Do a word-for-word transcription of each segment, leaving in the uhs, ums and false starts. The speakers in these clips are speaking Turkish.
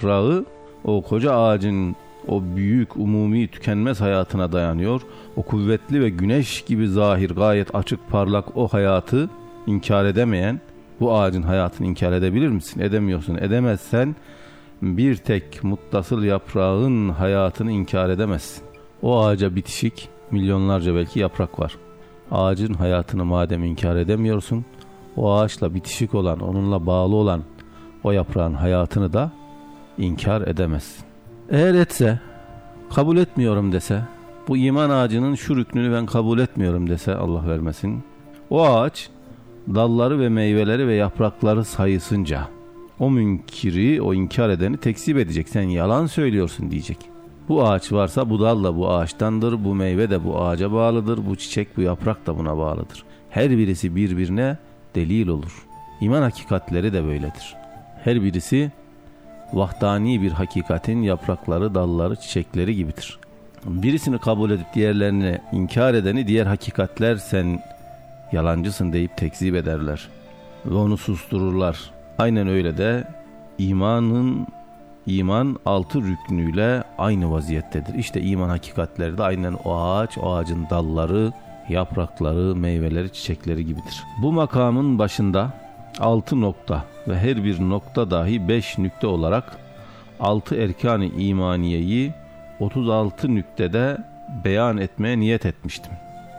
yaprağı o koca ağacın o büyük umumi tükenmez hayatına dayanıyor. O kuvvetli ve güneş gibi zahir, gayet açık parlak o hayatı inkar edemeyen, bu ağacın hayatını inkar edebilir misin? Edemiyorsun. Edemezsen bir tek muttasıl yaprağın hayatını inkar edemezsin. O ağaca bitişik milyonlarca belki yaprak var. Ağacın hayatını madem inkar edemiyorsun, o ağaçla bitişik olan, onunla bağlı olan o yaprağın hayatını da inkar edemezsin. Eğer etse, kabul etmiyorum dese, bu iman ağacının şu rüknünü ben kabul etmiyorum dese, Allah vermesin, o ağaç dalları ve meyveleri ve yaprakları sayısınca o münkiri, o inkar edeni tekzip edecek. Sen yalan söylüyorsun diyecek. Bu ağaç varsa bu dal da bu ağaçtandır, bu meyve de bu ağaca bağlıdır, bu çiçek, bu yaprak da buna bağlıdır. Her birisi birbirine delil olur. İman hakikatleri de böyledir. Her birisi vahdani bir hakikatin yaprakları, dalları, çiçekleri gibidir. Birisini kabul edip diğerlerini inkar edeni diğer hakikatler sen yalancısın deyip tekzip ederler ve onu sustururlar. Aynen öyle de imanın iman altı rüknüyle aynı vaziyettedir. İşte iman hakikatleri de aynen o ağaç, o ağacın dalları, yaprakları, meyveleri, çiçekleri gibidir. Bu makamın başında altı nokta ve her bir nokta dahi beş nükte olarak altı erkan-ı imaniyeyi otuz altı nüktede beyan etmeye niyet etmiştim.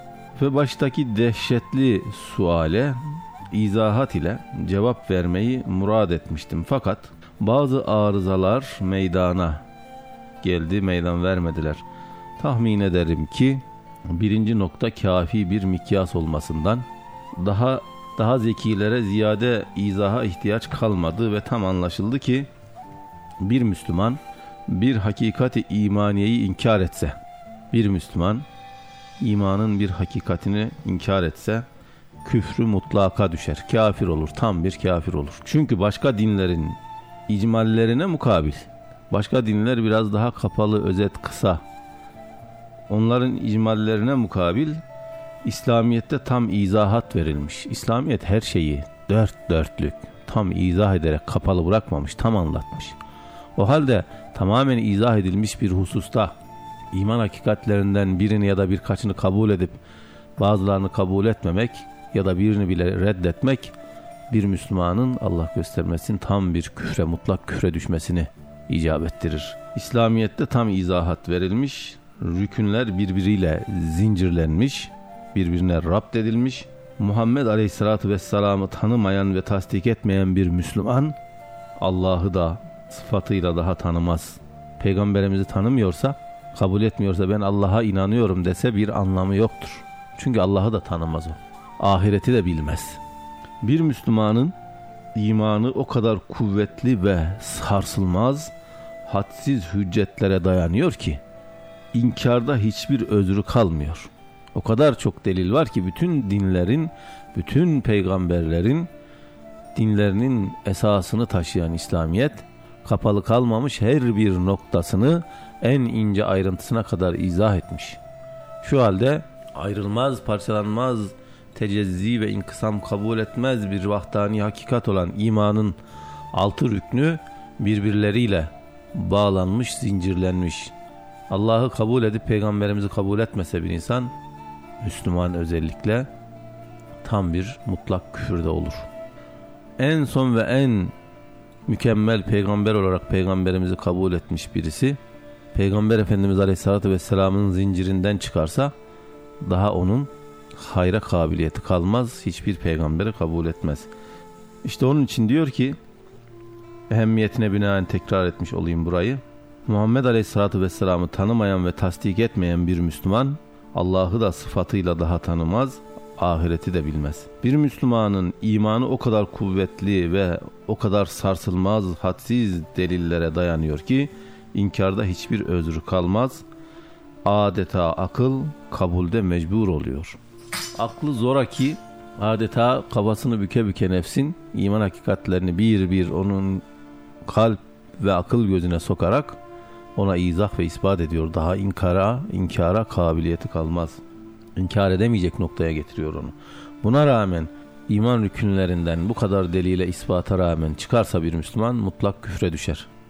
Ve baştaki dehşetli suale izahat ile cevap vermeyi murad etmiştim. Fakat bazı arızalar meydana geldi, meydan vermediler. Tahmin ederim ki birinci nokta kafi bir mikyas olmasından daha daha zekilere ziyade izaha ihtiyaç kalmadı ve tam anlaşıldı ki bir Müslüman bir hakikati imaniyeyi inkar etse, bir Müslüman imanın bir hakikatini inkar etse küfrü mutlaka düşer. Kafir olur, tam bir kafir olur. Çünkü başka dinlerin icmallerine mukabil, başka dinler biraz daha kapalı, özet, kısa. Onların icmallerine mukabil İslamiyet'te tam izahat verilmiş. İslamiyet her şeyi dört dörtlük tam izah ederek kapalı bırakmamış, tam anlatmış. O halde tamamen izah edilmiş bir hususta iman hakikatlerinden birini ya da birkaçını kabul edip bazılarını kabul etmemek ya da birini bile reddetmek bir Müslümanın Allah göstermesin tam bir küfre, mutlak küfre düşmesini icap ettirir. İslamiyet'te tam izahat verilmiş, rükünler birbiriyle zincirlenmiş, birbirine rapt edilmiş. Muhammed Aleyhisselatü Vesselam'ı tanımayan ve tasdik etmeyen bir Müslüman Allah'ı da sıfatıyla daha tanımaz. Peygamberimizi tanımıyorsa, kabul etmiyorsa ben Allah'a inanıyorum dese bir anlamı yoktur. Çünkü Allah'ı da tanımaz o. Ahireti de bilmez. Bir Müslümanın imanı o kadar kuvvetli ve sarsılmaz, hadsiz hüccetlere dayanıyor ki inkarda hiçbir özrü kalmıyor. O kadar çok delil var ki bütün dinlerin, bütün peygamberlerin dinlerinin esasını taşıyan İslamiyet kapalı kalmamış, her bir noktasını en ince ayrıntısına kadar izah etmiş. Şu halde ayrılmaz, parçalanmaz, tecezzi ve inkısam kabul etmez bir vahdani hakikat olan imanın altı rüknü birbirleriyle bağlanmış, zincirlenmiş. Allah'ı kabul edip peygamberimizi kabul etmese bir insan, Müslüman özellikle tam bir mutlak küfürde olur. En son ve en mükemmel peygamber olarak peygamberimizi kabul etmiş birisi, Peygamber Efendimiz Aleyhisselatü Vesselam'ın zincirinden çıkarsa daha onun hayra kabiliyeti kalmaz, hiçbir peygamberi kabul etmez. İşte onun için diyor ki, ehemmiyetine binaen tekrar etmiş olayım burayı. Muhammed Aleyhisselatü Vesselam'ı tanımayan ve tasdik etmeyen bir Müslüman Allah'ı da sıfatıyla daha tanımaz, ahireti de bilmez. Bir Müslümanın imanı o kadar kuvvetli ve o kadar sarsılmaz, hadsiz delillere dayanıyor ki inkarda hiçbir özrü kalmaz. Adeta akıl kabulde mecbur oluyor. Aklı zoraki adeta kafasını büke büke nefsin iman hakikatlerini bir bir onun kalp ve akıl gözüne sokarak ona izah ve ispat ediyor. Daha inkara, inkara kabiliyeti kalmaz. İnkar edemeyecek noktaya getiriyor onu. Buna rağmen iman rükünlerinden bu kadar delile ispata rağmen çıkarsa bir Müslüman mutlak küfre düşer.